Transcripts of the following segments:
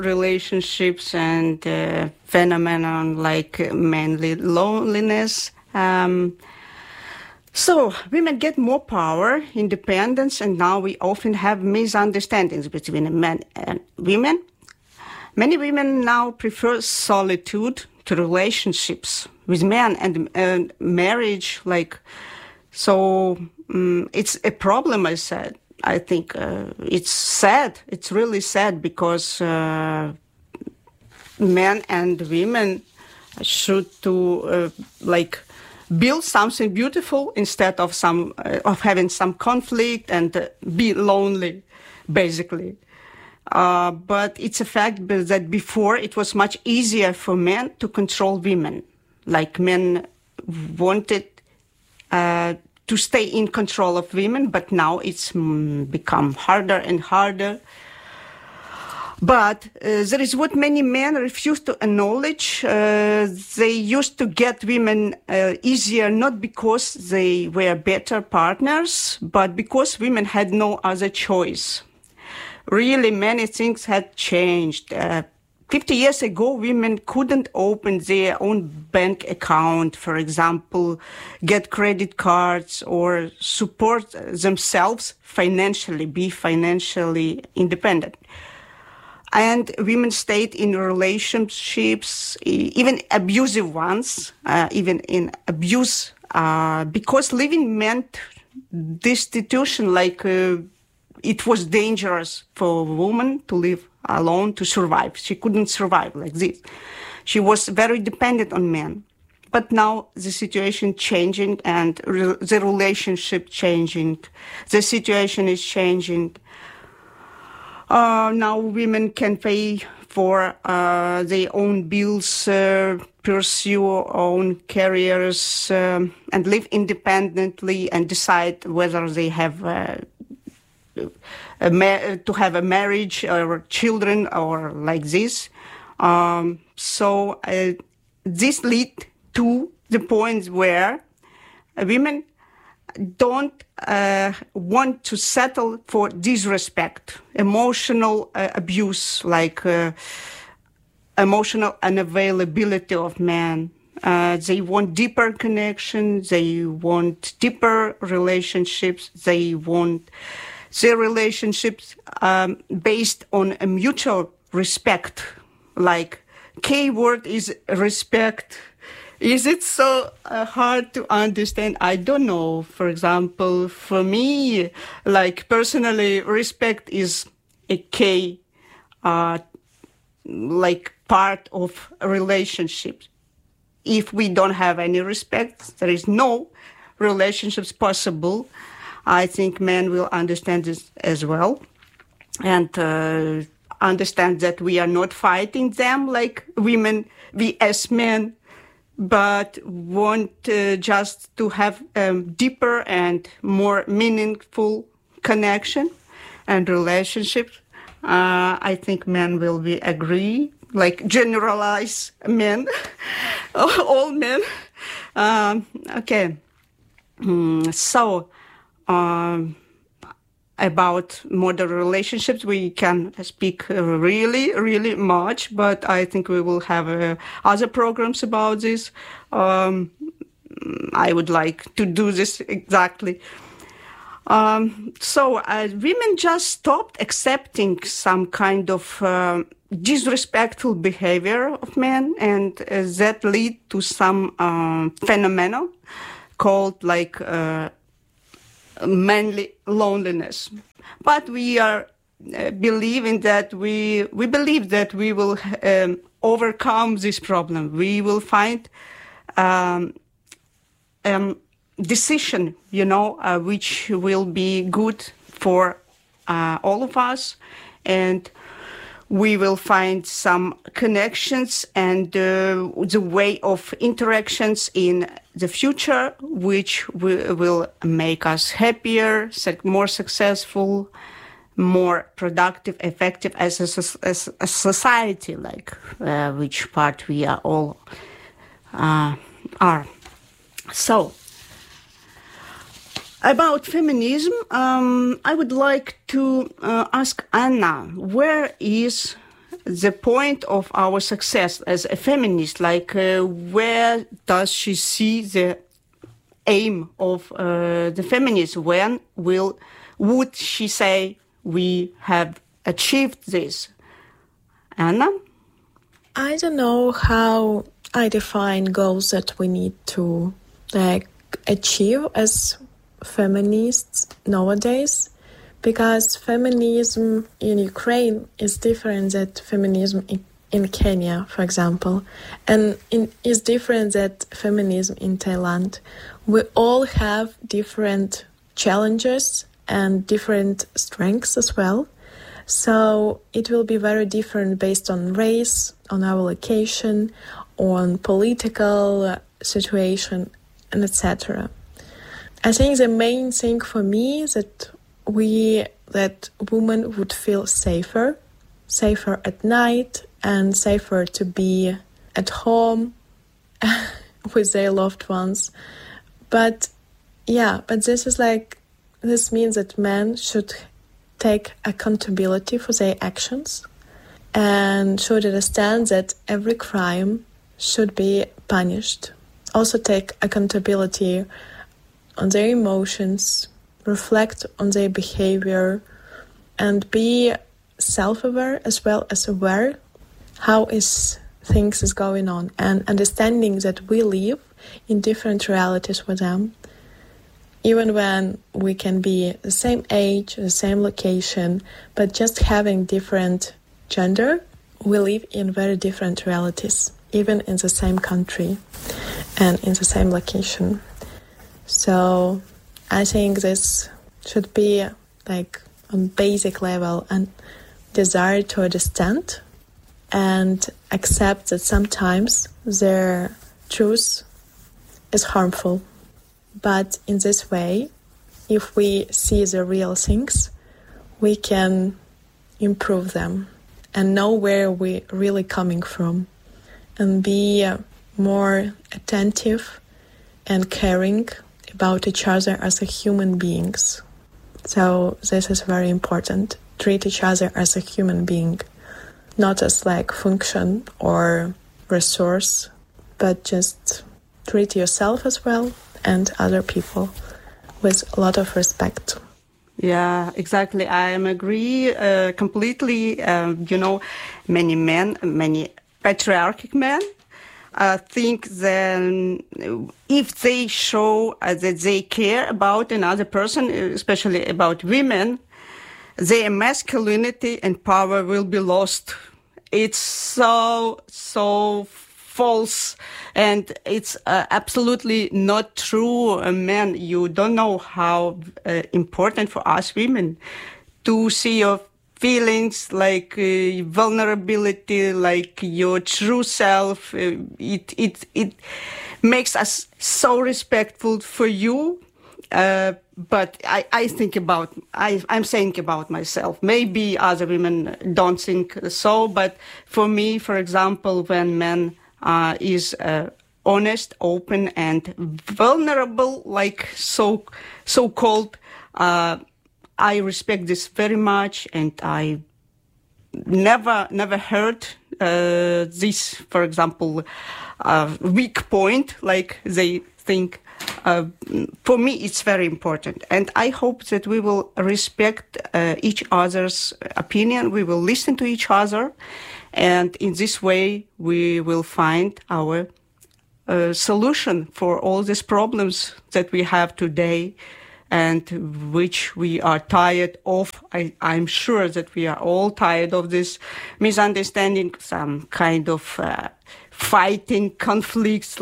relationships and phenomenon like manly loneliness. So women get more power, independence, and now we often have misunderstandings between men and women. Many women now prefer solitude to relationships with men and marriage. It's a problem, I said. I think it's sad. It's really sad because men and women should build something beautiful instead of having some conflict and be lonely, basically. But it's a fact that before it was much easier for men to control women. Like men wanted to stay in control of women, but now it's become harder and harder. But there is what many men refuse to acknowledge. They used to get women easier, not because they were better partners, but because women had no other choice. Really, many things had changed. 50 years ago, women couldn't open their own bank account, for example, get credit cards, or support themselves financially, be financially independent. And women stayed in relationships, even abusive ones, even in abuse, because living meant destitution, it was dangerous for a woman to live alone, to survive. She couldn't survive like this. She was very dependent on men. But now the situation changing and the relationship changing. The situation is changing. Now women can pay for their own bills, pursue own careers, and live independently and decide whether they have to have a marriage or children or like this. This leads to the point where women don't want to settle for disrespect, emotional abuse, emotional unavailability of men. They want deeper connection. They want deeper relationships. They want their relationships based on a mutual respect. Key word is respect. Is it so hard to understand? I don't know. For example, for me, personally, respect is a key, part of a relationship. If we don't have any respect, there is no relationships possible. I think men will understand this as well, and understand that we are not fighting them like women, we as men, but want just to have deeper and more meaningful connection and relationships. I think men will agree, generalize men, all men. Okay. About modern relationships, we can speak really, really much, but I think we will have other programs about this. I would like to do this exactly. Women just stopped accepting some kind of disrespectful behavior of men, and that lead to some phenomenon called manly loneliness. But we are believing that we believe that we will overcome this problem. We will find decision, which will be good for all of us, and we will find some connections and the way of interactions in the future, which will make us happier, more successful, more productive, effective as a society, which part we are all are. So, about feminism, I would like to ask Anna, where is the point of our success as a feminist? Like, where does she see the aim of the feminism? When would she say we have achieved this? Anna? I don't know how I define goals that we need to achieve as feminists nowadays, because feminism in Ukraine is different than feminism in Kenya, for example, and is different than feminism in Thailand. We all have different challenges and different strengths as well. So it will be very different based on race, on our location, on political situation, and etc. I think the main thing for me is that women would feel safer at night and safer to be at home with their loved ones. But this means that men should take accountability for their actions and should understand that every crime should be punished. Also take accountability on their emotions, reflect on their behavior, and be self-aware as well as aware how things is going on, and understanding that we live in different realities with them. Even when we can be the same age, the same location, but just having different gender, we live in very different realities, even in the same country and in the same location. So I think this should be on basic level and desire to understand and accept that sometimes their truth is harmful. But in this way, if we see the real things, we can improve them and know where we're really coming from and be more attentive and caring about each other as a human beings. So this is very important. Treat each other as a human being, not as function or resource, but just treat yourself as well and other people with a lot of respect. Yeah, exactly. I agree completely. Many men, many patriarchal men, think that if they show that they care about another person, especially about women, their masculinity and power will be lost. It's so false, and it's absolutely not true. Men, you don't know how important for us women to see your feelings, vulnerability, your true self. It makes us so respectful for you. But I'm saying about myself. Maybe other women don't think so, but for me, for example, when men is honest, open, and vulnerable, so-called, I respect this very much, and I never heard this, for example, weak point, like they think. For me, it's very important. And I hope that we will respect each other's opinion. We will listen to each other. And in this way, we will find our solution for all these problems that we have today and which we are tired of. I'm sure that we are all tired of this misunderstanding, some kind of fighting, conflicts,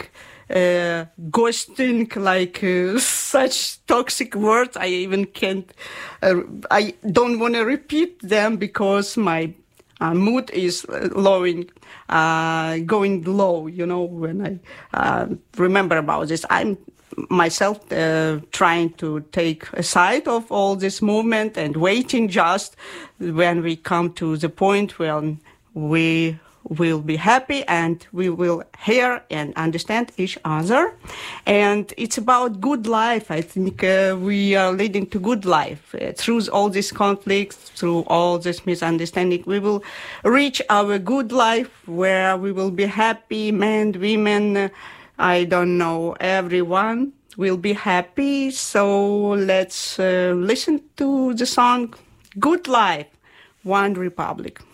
ghosting, such toxic words. I even can't, I don't want to repeat them because my mood is going low, when I remember about this. I'm myself trying to take a side of all this movement and waiting just when we come to the point when we will be happy and we will hear and understand each other. And it's about good life. I think we are leading to good life. Through all these conflicts, through all this misunderstanding, we will reach our good life where we will be happy, men, women, I don't know, everyone will be happy. So let's listen to the song Good Life, One Republic.